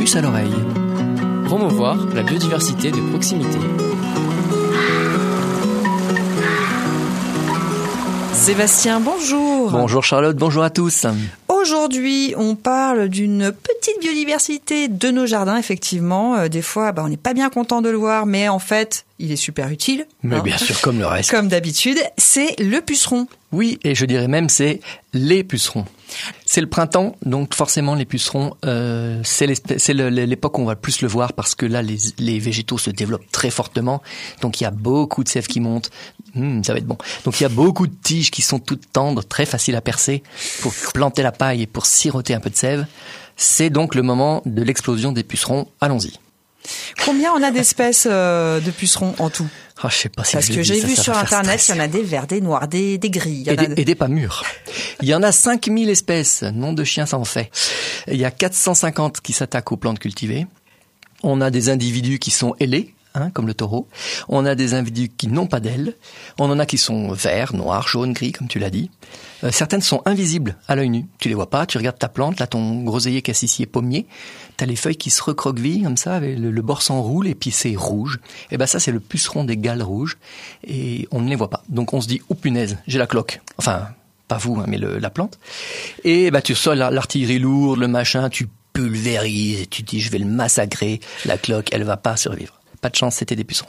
puce à l'oreille. Promouvoir la biodiversité de proximité. Sébastien, bonjour. Bonjour Charlotte, bonjour à tous. Aujourd'hui, on parle d'une petite biodiversité de nos jardins, effectivement. Des fois, on n'est pas bien content de le voir, mais en fait, il est super utile. Mais bien sûr, comme le reste. Comme d'habitude, c'est le puceron. Oui, et je dirais même c'est les pucerons. C'est le printemps, donc forcément les pucerons, c'est l'époque où on va le plus le voir parce que là les végétaux se développent très fortement, donc il y a beaucoup de sève qui monte, ça va être bon. Donc il y a beaucoup de tiges qui sont toutes tendres, très faciles à percer pour planter la paille et pour siroter un peu de sève. C'est donc le moment de l'explosion des pucerons. Allons-y. Combien on a d'espèces de pucerons en tout ? Je sais pas si parce que j'ai vu sur Internet, il y en a des verts, des noirs, des gris. Et des pas mûrs. Il y en a 5000 espèces. Nom de chien, ça en fait. Il y a 450 qui s'attaquent aux plantes cultivées. On a des individus qui sont ailés, comme le taureau. On a des individus qui n'ont pas d'ailes. On en a qui sont verts, noirs, jaunes, gris, comme tu l'as dit. Certaines sont invisibles à l'œil nu. Tu les vois pas, tu regardes ta plante, là ton groseillier cassissier pommier, t'as les feuilles qui se recroquevillent comme ça, avec le bord s'enroule et puis c'est rouge. Et ça c'est le puceron des galles rouges et on ne les voit pas. Donc on se dit, oh punaise, j'ai la cloque. Enfin, pas vous, mais la plante. Et tu sors l'artillerie lourde, le machin, tu pulvérises et tu dis, je vais le massacrer. La cloque, elle va pas survivre. Pas de chance, c'était des pucerons.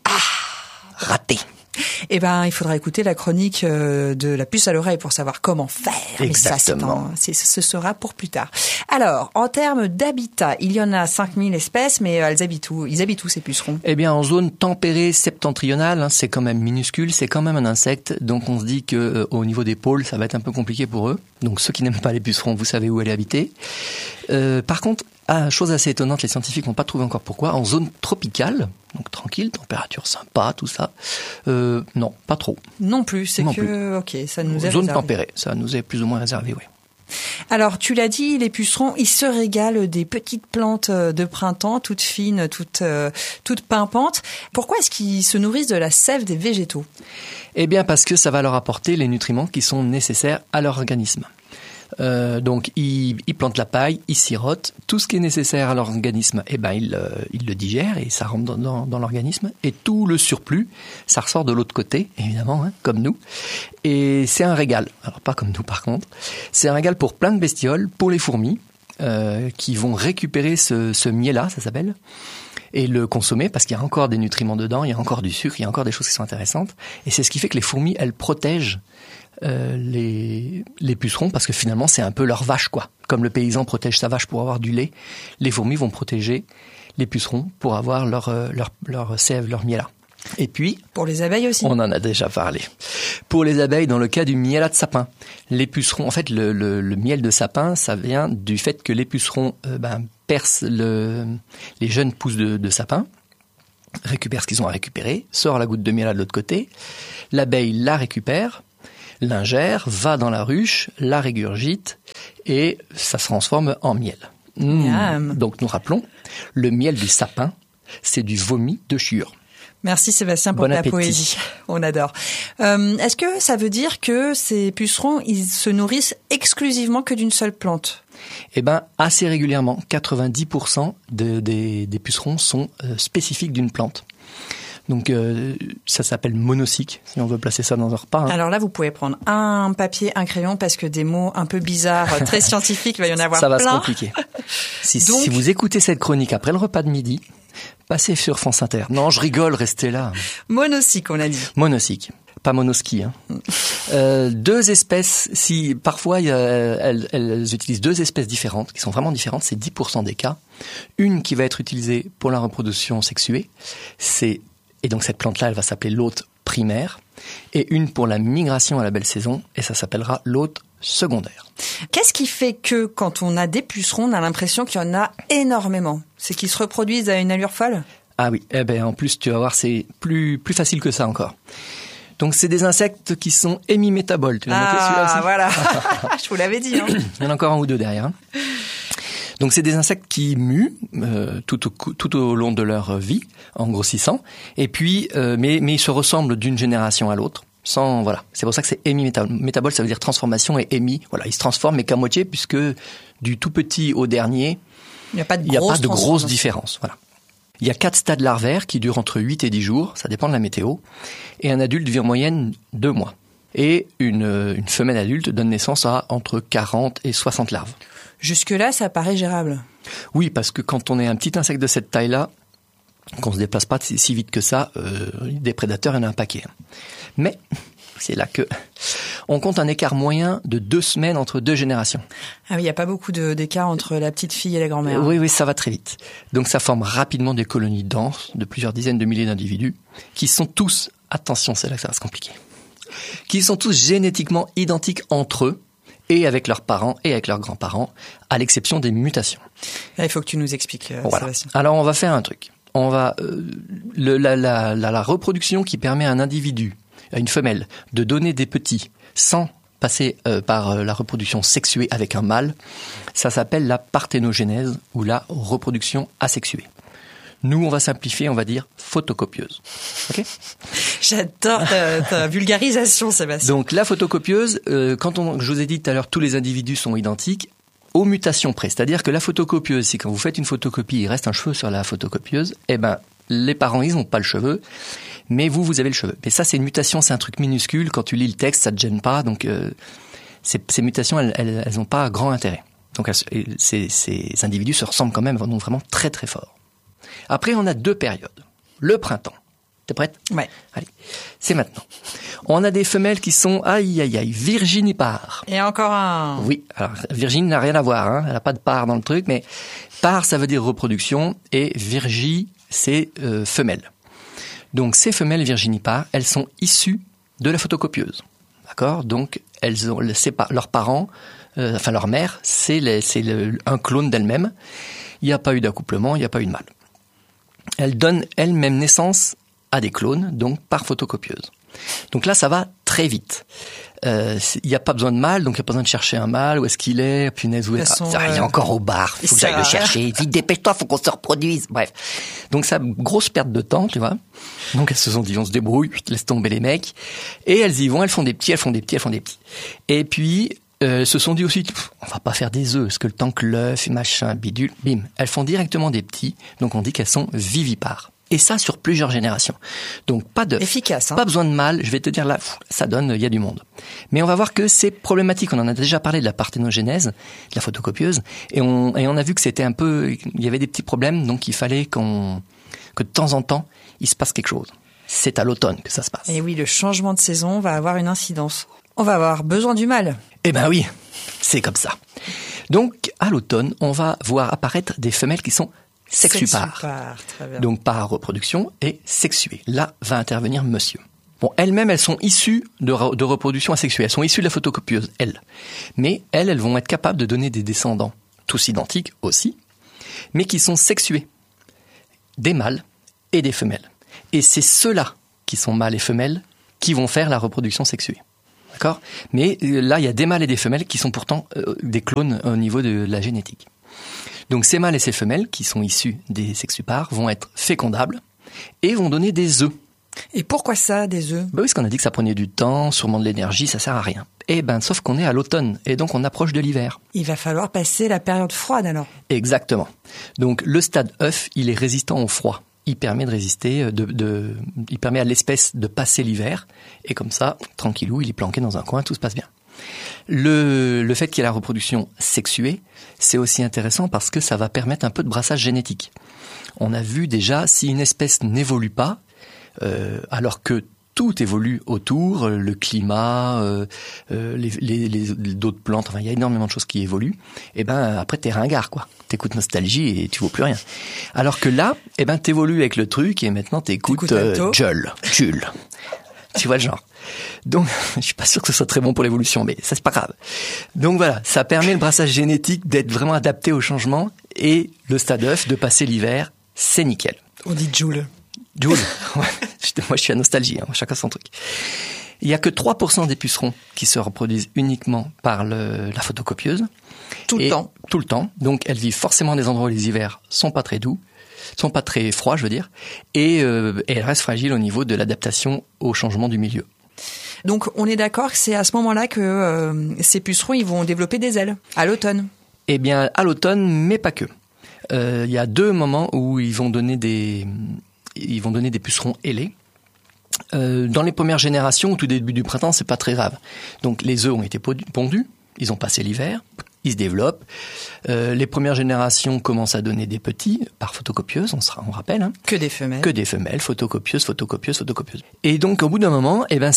Raté. Il faudra écouter la chronique de la puce à l'oreille pour savoir comment faire. Exactement. Mais ça, ce sera pour plus tard. Alors, en termes d'habitat, il y en a 5000 espèces, mais ils habitent où ces pucerons ? En zone tempérée septentrionale, c'est quand même minuscule, c'est quand même un insecte, donc on se dit que au niveau des pôles, ça va être un peu compliqué pour eux. Donc ceux qui n'aiment pas les pucerons, vous savez où aller habiter. Par contre, chose assez étonnante, les scientifiques n'ont pas trouvé encore pourquoi, en zone tropicale, donc tranquille, température sympa, tout ça, non, pas trop. Non plus, ça nous est réservé. Zone tempérée, ça nous est plus ou moins réservé, oui. Alors, tu l'as dit, les pucerons, ils se régalent des petites plantes de printemps, toutes fines, toutes pimpantes. Pourquoi est-ce qu'ils se nourrissent de la sève des végétaux ? Parce que ça va leur apporter les nutriments qui sont nécessaires à leur organisme. Donc ils plantent la paille, ils sirotent, tout ce qui est nécessaire à leur organisme, ils le digèrent et ça rentre dans l'organisme. Et tout le surplus, ça ressort de l'autre côté, évidemment, comme nous. Et c'est un régal. Alors pas comme nous par contre. C'est un régal pour plein de bestioles, pour les fourmis, qui vont récupérer ce miel-là, ça s'appelle, et le consommer parce qu'il y a encore des nutriments dedans, il y a encore du sucre, il y a encore des choses qui sont intéressantes. Et c'est ce qui fait que les fourmis, elles protègent les pucerons parce que finalement c'est un peu leur vache quoi. Comme le paysan protège sa vache pour avoir du lait, les fourmis vont protéger les pucerons pour avoir leur sève, leur miel. Et puis pour les abeilles aussi. On en a déjà parlé. Pour les abeilles, dans le cas du miel de sapin, les pucerons, en fait le miel de sapin, ça vient du fait que les pucerons percent les jeunes pousses de sapin, récupèrent ce qu'ils ont à récupérer, sort la goutte de miel de l'autre côté, l'abeille la récupère, l'ingère, va dans la ruche, la régurgite et ça se transforme en miel. Donc nous rappelons, le miel du sapin, c'est du vomi de chiure. Merci Sébastien pour la poésie. On adore. Est-ce que ça veut dire que ces pucerons, ils se nourrissent exclusivement que d'une seule plante ? Assez régulièrement. 90% des pucerons sont spécifiques d'une plante. Donc ça s'appelle monocyque, si on veut placer ça dans un repas. Alors là, vous pouvez prendre un papier, un crayon, parce que des mots un peu bizarres, très scientifiques, il va y en avoir plein. Ça va se compliquer. Si vous écoutez cette chronique après le repas de midi, passez sur France Inter. Non, je rigole, restez là. Monocyque, on a dit. Monocyque. Pas monoski. Deux espèces, si parfois elles utilisent deux espèces différentes, qui sont vraiment différentes, c'est 10% des cas. Une qui va être utilisée pour la reproduction sexuée, et donc cette plante-là, elle va s'appeler l'hôte primaire, et une pour la migration à la belle saison, et ça s'appellera l'hôte secondaire. Qu'est-ce qui fait que quand on a des pucerons, on a l'impression qu'il y en a énormément ? C'est qu'ils se reproduisent à une allure folle ? Ah oui, en plus tu vas voir, c'est plus facile que ça encore. Donc c'est des insectes qui sont hémimétaboles. Tu l'as noté celui-là aussi ? Voilà, je vous l'avais dit. Il y en a encore un ou deux derrière. Donc c'est des insectes qui muent tout au long de leur vie en grossissant, et puis mais ils se ressemblent d'une génération à l'autre. C'est pour ça que c'est hémimétabole, ça veut dire transformation, et hémi, ils se transforment mais qu'à moitié, puisque du tout petit au dernier, Il n'y a pas de grosse différence. Voilà. Il y a 4 stades larvaires qui durent entre 8 et 10 jours, ça dépend de la météo, et un adulte vit en moyenne 2 mois. Et une femelle adulte donne naissance à entre 40 et 60 larves. Jusque-là, ça paraît gérable. Oui, parce que quand on est un petit insecte de cette taille-là, qu'on se déplace pas si vite que ça, des prédateurs, il y en a un paquet. Mais c'est là que on compte un écart moyen de 2 semaines entre 2 générations. Ah oui, il n'y a pas beaucoup d'écart entre la petite fille et la grand-mère. Oui, ça va très vite. Donc ça forme rapidement des colonies denses de plusieurs dizaines de milliers d'individus qui sont tous, attention, c'est là que ça va se compliquer, qui sont tous génétiquement identiques entre eux et avec leurs parents et avec leurs grands-parents, à l'exception des mutations. Là, il faut que tu nous expliques, voilà. Sébastien. Alors on va faire un truc. On va la reproduction qui permet à un individu, à une femelle, de donner des petits sans passer par la reproduction sexuée avec un mâle, ça s'appelle la parthénogénèse ou la reproduction asexuée. Nous, on va simplifier, on va dire photocopieuse. Ok ? J'adore ta vulgarisation, Sébastien. Donc la photocopieuse, je vous ai dit tout à l'heure, tous les individus sont identiques aux mutations près. C'est-à-dire que la photocopieuse, c'est quand vous faites une photocopie, il reste un cheveu sur la photocopieuse, eh ben les parents, ils n'ont pas le cheveu, mais vous avez le cheveu. Mais ça, c'est une mutation, c'est un truc minuscule. Quand tu lis le texte, ça te gêne pas. Donc ces mutations, elles n'ont pas grand intérêt. Donc ces individus se ressemblent quand même, donc vraiment très très fort. Après, on a 2 périodes. Le printemps. T'es prête ? Ouais. Allez, c'est maintenant. On a des femelles qui sont, virginipares. Et encore un. Oui, alors Virginie n'a rien à voir, hein. Elle n'a pas de part dans le truc, mais par, ça veut dire reproduction, et virgi, c'est femelle. Donc ces femelles virginipares, elles sont issues de la photocopieuse. D'accord ? Donc elles ont leurs parents, leur mère, c'est un clone d'elle-même. Il n'y a pas eu d'accouplement, il n'y a pas eu de mâle. Elles donnent elles-mêmes naissance à des clones, donc par photocopieuse. Donc là, ça va très vite. Il n'y a pas besoin de mâle, donc il n'y a pas besoin de chercher un mâle. Où est-ce qu'il est ? Punaise, où est-ce qu'il est encore au bar. Il faut que j'aille le chercher. Vite, dépêche-toi, faut qu'on se reproduise. Bref. Donc ça, grosse perte de temps, tu vois. Donc elles se sont dit, on se débrouille, laisse tomber les mecs. Et elles y vont, elles font des petits. Et puis, se sont dit aussi, on va pas faire des œufs, parce que le temps que l'œuf, machin, bidule, bim. Elles font directement des petits, donc on dit qu'elles sont vivipares. Et ça sur plusieurs générations. Donc pas d'œufs. Efficace, hein. Pas besoin de mâle, je vais te dire là, ça donne, il y a du monde. Mais on va voir que c'est problématique, on en a déjà parlé de la parthénogénèse, de la photocopieuse, et on a vu que c'était un peu, il y avait des petits problèmes, donc il fallait que de temps en temps, il se passe quelque chose. C'est à l'automne que ça se passe. Et oui, le changement de saison va avoir une incidence. On va avoir besoin du mâle. Eh ben oui, c'est comme ça. Donc, à l'automne, on va voir apparaître des femelles qui sont sexupares. Très bien. Donc, par reproduction et sexuées. Là va intervenir monsieur. Bon, elles-mêmes, elles sont issues de reproduction asexuée. Elles sont issues de la photocopieuse, elles. Mais elles vont être capables de donner des descendants, tous identiques aussi, mais qui sont sexués. Des mâles et des femelles. Et c'est ceux-là qui sont mâles et femelles qui vont faire la reproduction sexuée. D'accord ? Mais là, il y a des mâles et des femelles qui sont pourtant des clones au niveau de la génétique. Donc ces mâles et ces femelles, qui sont issus des sexupares, vont être fécondables et vont donner des œufs. Et pourquoi ça, des œufs ? Oui, parce qu'on a dit que ça prenait du temps, sûrement de l'énergie, ça sert à rien. Eh ben, sauf qu'on est à l'automne, et donc on approche de l'hiver. Il va falloir passer la période froide alors. Exactement. Donc le stade œuf, il est résistant au froid. Il permet de résister, il permet à l'espèce de passer l'hiver, et comme ça, tranquillou, il est planqué dans un coin, tout se passe bien. Le fait qu'il y ait la reproduction sexuée, c'est aussi intéressant parce que ça va permettre un peu de brassage génétique. On a vu déjà, si une espèce n'évolue pas, alors que tout évolue autour, le climat, d'autres plantes, enfin il y a énormément de choses qui évoluent, et ben après t'es ringard quoi. T'écoutes Nostalgie et tu vaux plus rien. Alors que là, eh ben t'évolues avec le truc et maintenant t'écoutes Jules. Tu vois le genre. Donc, je suis pas sûr que ce soit très bon pour l'évolution, mais ça c'est pas grave. Donc voilà, ça permet le brassage génétique d'être vraiment adapté au changement et le stade œuf de passer l'hiver, c'est nickel. On dit Jules. Jules, ouais. Moi je suis à Nostalgie, hein. Chacun son truc. Il y a que 3% des pucerons qui se reproduisent uniquement par la photocopieuse. Tout le temps. Tout le temps. Donc elles vivent forcément des endroits où les hivers sont pas très doux, sont pas très froids, je veux dire, et elles restent fragiles au niveau de l'adaptation au changement du milieu. Donc on est d'accord que c'est à ce moment-là que ces pucerons ils vont développer des ailes, à l'automne. Eh bien, à l'automne, mais pas que. Il y a 2 moments où ils vont donner des pucerons ailés. Dans les premières générations, au tout début du printemps, c'est pas très grave. Donc les œufs ont été pondus, ils ont passé l'hiver, ils se développent. Les premières générations commencent à donner des petits par photocopieuse, on rappelle. Hein. Que des femelles. Que des femelles, photocopieuse. Et donc au bout d'un moment, il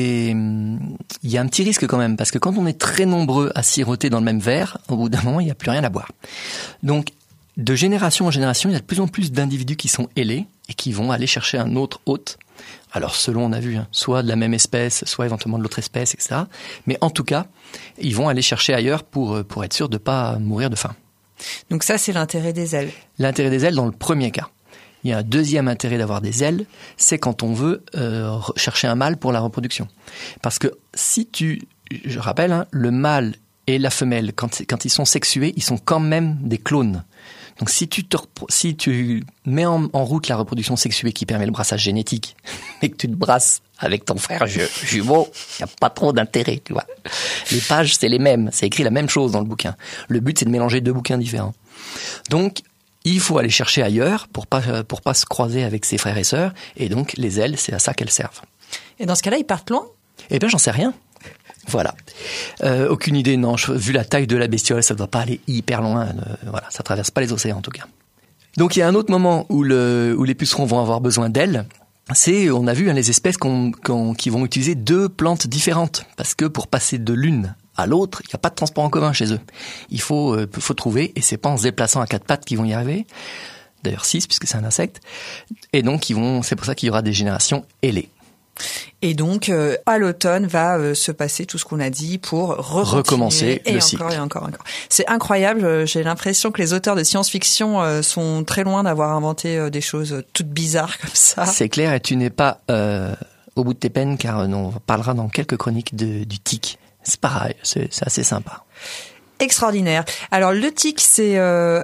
y a un petit risque quand même, parce que quand on est très nombreux à siroter dans le même verre, au bout d'un moment, il n'y a plus rien à boire. Donc de génération en génération, il y a de plus en plus d'individus qui sont ailés et qui vont aller chercher un autre hôte. Alors selon, on a vu, soit de la même espèce, soit éventuellement de l'autre espèce, etc. Mais en tout cas, ils vont aller chercher ailleurs pour être sûr de ne pas mourir de faim. Donc ça, c'est l'intérêt des ailes. L'intérêt des ailes dans le premier cas. Il y a un deuxième intérêt d'avoir des ailes, c'est quand on veut chercher un mâle pour la reproduction. Parce que je rappelle, hein, le mâle et la femelle, quand ils sont sexués, ils sont quand même des clones. Donc si tu mets en route la reproduction sexuée qui permet le brassage génétique, et que tu te brasses avec ton frère jumeau, il n'y a pas trop d'intérêt, tu vois. Les pages, c'est les mêmes, c'est écrit la même chose dans le bouquin. Le but, c'est de mélanger 2 bouquins différents. Donc, il faut aller chercher ailleurs pour pas se croiser avec ses frères et sœurs, et donc les ailes, c'est à ça qu'elles servent. Et dans ce cas-là, ils partent loin ? Eh bien, j'en sais rien. Voilà. Aucune idée, non. Vu la taille de la bestiole, ça ne doit pas aller hyper loin. Voilà, ça traverse pas les océans en tout cas. Donc il y a un autre moment où les pucerons vont avoir besoin d'ailes. On a vu les espèces qui vont utiliser 2 plantes différentes. Parce que pour passer de l'une à l'autre, il n'y a pas de transport en commun chez eux. Il faut trouver, et c'est pas en se déplaçant à 4 pattes qu'ils vont y arriver. D'ailleurs 6, puisque c'est un insecte. Et donc c'est pour ça qu'il y aura des générations ailées. Et donc, à l'automne, va se passer tout ce qu'on a dit pour recommencer le cycle. Et encore. C'est incroyable. J'ai l'impression que les auteurs de science-fiction sont très loin d'avoir inventé des choses toutes bizarres comme ça. C'est clair, et tu n'es pas au bout de tes peines, car on parlera dans quelques chroniques du tic. C'est pareil, c'est assez sympa. Extraordinaire. Alors le tic, c'est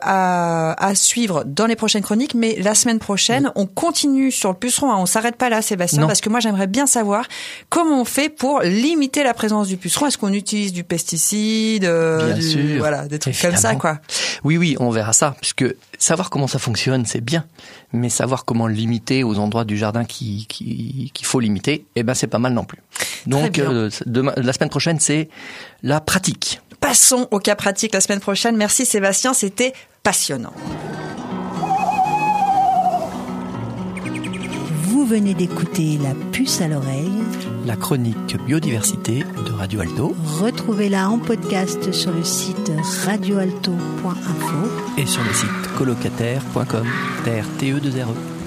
à suivre dans les prochaines chroniques, mais la semaine prochaine, on continue sur le puceron. On s'arrête pas là, Sébastien, parce que moi j'aimerais bien savoir comment on fait pour limiter la présence du puceron. Est-ce qu'on utilise du pesticide, des trucs comme ça, quoi. Oui, on verra ça, puisque savoir comment ça fonctionne, c'est bien, mais savoir comment le limiter aux endroits du jardin qu'il faut limiter, c'est pas mal non plus. Donc la semaine prochaine, c'est la pratique. Passons au cas pratique la semaine prochaine. Merci Sébastien, c'était passionnant. Vous venez d'écouter La Puce à l'oreille, la chronique biodiversité de Radio Alto. Retrouvez-la en podcast sur le site radioalto.info et sur le site colocataire.com, TE2RE.